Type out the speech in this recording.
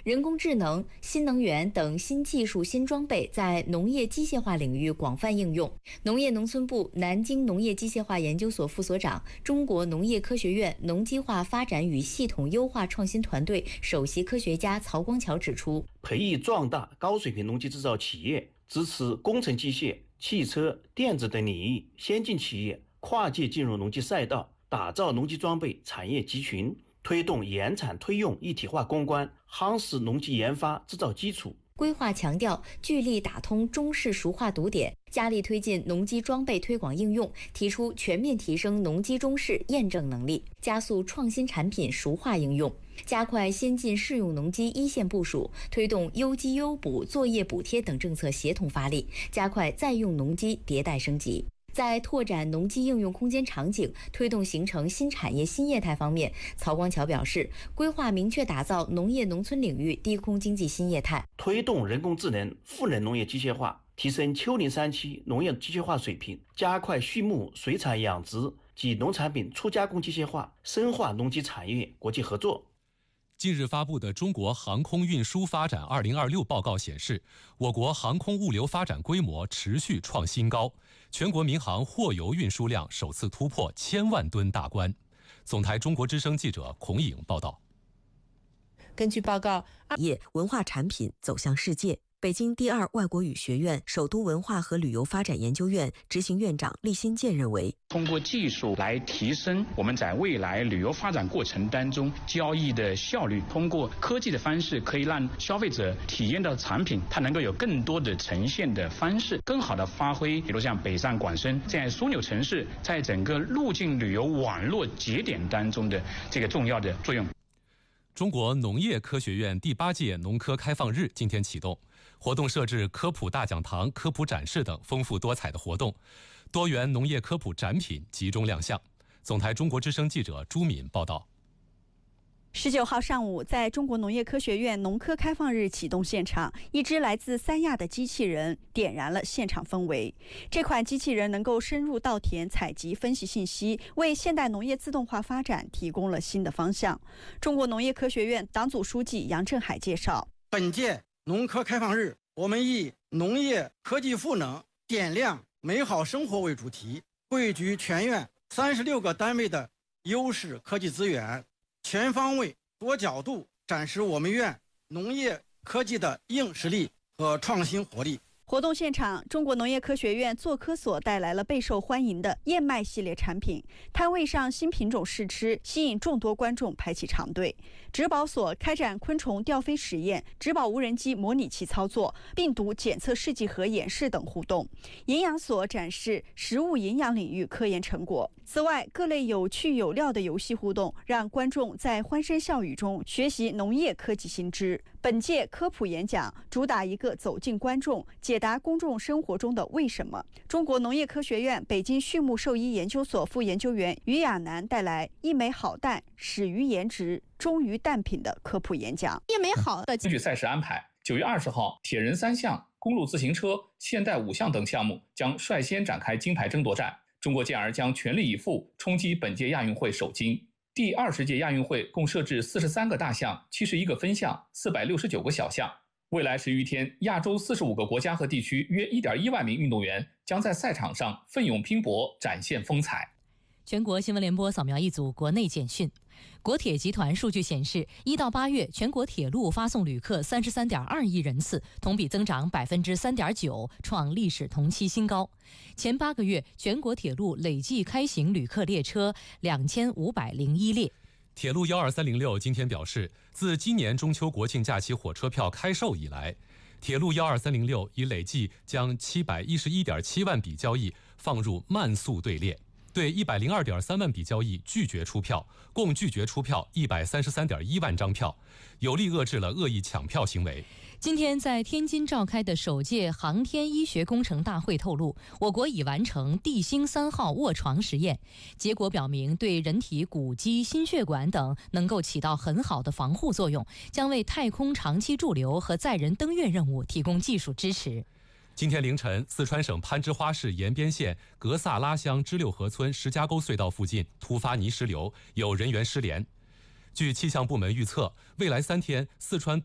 人工智能、新能源等新技术、新装备在农业机械化领域广泛应用。农业农村部南京农业机械化研究所副所长、中国农业科学院农机化发展与系统优化创新团队首席科学家曹光桥指出， 培育壮大高水平农机制造企业，支持工程机械、汽车、电子等领域先进企业跨界进入农机赛道，打造农机装备产业集群，推动研产推用一体化攻关，夯实农机研发制造基础。 规划强调聚力打通中式熟化堵点，加力推进农机装备推广应用，提出全面提升农机中式验证能力，加速创新产品熟化应用，加快先进适用农机一线部署，推动优机优补、作业补贴等政策协同发力，加快在用农机迭代升级。在拓展农机应用空间场景、推动形成新产业新业态方面，曹光桥表示，规划明确打造农业农村领域低空经济新业态， 推动人工智能、赋能农业机械化，提升丘陵山区农业机械化水平，加快畜牧、水产养殖及农产品初加工机械化，深化农机产业国际合作。 近日发布的《中国航空运输发展2026》报告显示，我国航空物流发展规模持续创新高，全国民航货邮运输量首次突破1000万吨大关。总台中国之声记者孔颖报道。 根据报告， 业文化产品走向世界。北京第二外国语学院首都文化和旅游发展研究院执行院长厉新建认为， 通过技术来提升我们在未来旅游发展过程当中交易的效率，通过科技的方式可以让消费者体验到产品它能够有更多的呈现的方式，更好的发挥比如像北上广深这样枢纽城市在整个入境旅游网络节点当中的这个重要的作用。 中国农业科学院第8届农科开放日今天启动，活动设置科普大讲堂、科普展示等丰富多彩的活动，多元农业科普展品集中亮相。总台中国之声记者朱敏报道。 19号上午，在中国农业科学院农科开放日启动现场，一只来自三亚的机器人点燃了现场氛围。这款机器人能够深入稻田采集分析信息，为现代农业自动化发展提供了新的方向。中国农业科学院党组书记杨振海介绍， 本届农科开放日，我们以农业科技赋能点亮美好生活为主题，汇聚全院36个单位的优势科技资源，全方位、多角度展示我们院农业科技的硬实力和创新活力。 活动现场，中国农业科学院做科所带来了备受欢迎的燕麦系列产品，摊位上新品种试吃，吸引众多观众排起长队。植保所开展昆虫吊飞实验、植保无人机模拟器操作、病毒检测试剂盒演示等互动。营养所展示食物营养领域科研成果。此外，各类有趣有料的游戏互动，让观众在欢声笑语中学习农业科技新知。本届科普演讲主打一个走进观众，解答公众生活中的为什么。中国农业科学院北京畜牧兽医研究所副研究员于亚楠带来一枚好蛋始于颜值，忠于蛋品的科普演讲。 一枚好的根据赛事安排，9月20号，铁人3项、公路自行车、现代5项等项目将率先展开金牌争夺战。中国健儿将全力以赴冲击本届亚运会首金。第20届亚运会共设置43个大项、71个分项、469个小项。未来10余天，亚洲45个国家和地区约1.1万名运动员将在赛场上奋勇拼搏，展现风采。 全国新闻联播扫描一组国内简讯。国铁集团数据显示，1到8月全国铁路发送旅客33.2亿人次，同比增长3.9%，创历史同期新高。前8个月，全国铁路累计开行旅客列车2501列。 铁路12306今天表示，自今年中秋国庆假期火车票开售以来，铁路12306已累计将711.7万笔交易放入慢速队列，对102.3万笔交易拒绝出票，共拒绝出票133.1万张票，有力遏制了恶意抢票行为。 今天在天津召开的首届航天医学工程大会透露，我国已完成地星3号卧床实验，结果表明对人体骨肌、心血管等能够起到很好的防护作用，将为太空长期驻留和载人登月任务提供技术支持。 今天凌晨，四川省攀枝花市延边县格萨拉乡支六河村石家沟隧道附近突发泥石流，有人员失联。据气象部门预测，未来3天，四川